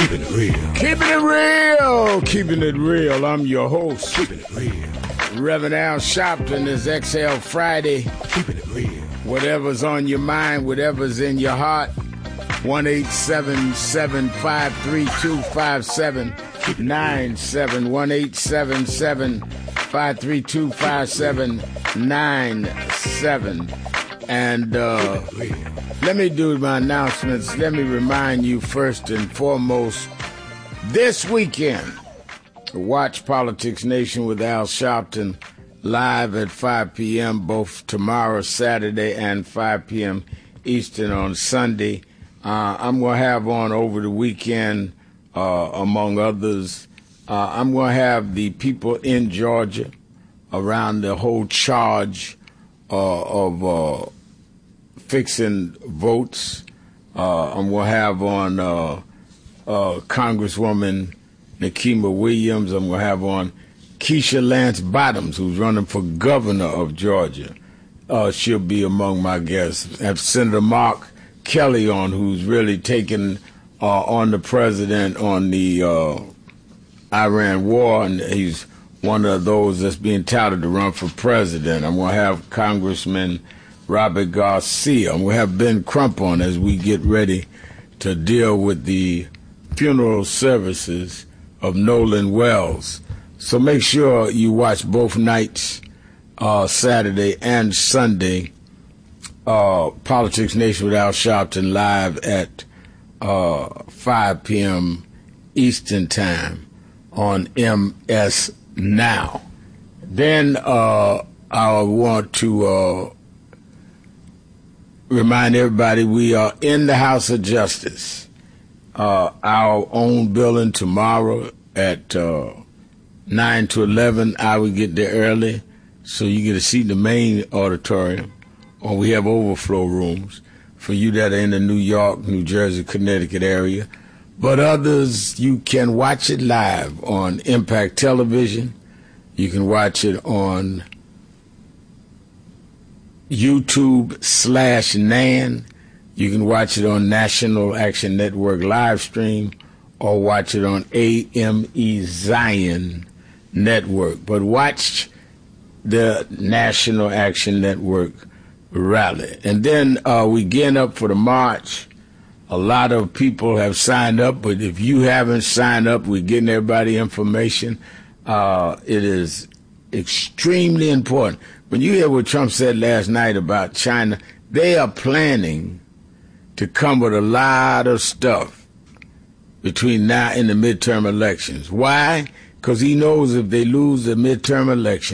Keeping it real. Keeping it real. Keeping it real. I'm your host. Keeping it real. Reverend Al Sharpton is XL Friday. Keeping it real. Whatever's on your mind, whatever's in your heart. 1-877-532-5797. 1-877-532-5797. And let me do my announcements. Let me remind you first and foremost, this weekend, watch Politics Nation with Al Sharpton live at 5 p.m. both tomorrow, Saturday, and 5 p.m. Eastern on Sunday. I'm going to have on over the weekend, among others, I'm going to have the people in Georgia around the whole charge of fixing votes. I'm going to have on Congresswoman Nikema Williams. I'm going to have on Keisha Lance Bottoms, who's running for governor of Georgia. She'll be among my guests. I have Senator Mark Kelly on, who's really taking on the president on the Iran war, and he's one of those that's being touted to run for president. I'm going to have Congressman Robert Garcia. I'm going to have Ben Crump on as we get ready to deal with the funeral services of Nolan Wells. So make sure you watch both nights, Saturday and Sunday, Politics Nation with Al Sharpton live at 5 p.m. Eastern Time on MS Now. Then I want to remind everybody we are in the House of Justice. Our own building tomorrow at 9 to 11. I will get there early so you get a seat in the main auditorium, or we have overflow rooms for you that are in the New York, New Jersey, Connecticut area. But others, you can watch it live on Impact Television. You can watch it on YouTube/NAN. You can watch it on National Action Network live stream, or watch it on AME Zion Network. But watch the National Action Network rally. And then we getting up for the march. A lot of people have signed up, but if you haven't signed up, we're getting everybody information. It is extremely important. When you hear what Trump said last night about China, they are planning to come with a lot of stuff between now and the midterm elections. Why? Because he knows if they lose the midterm election,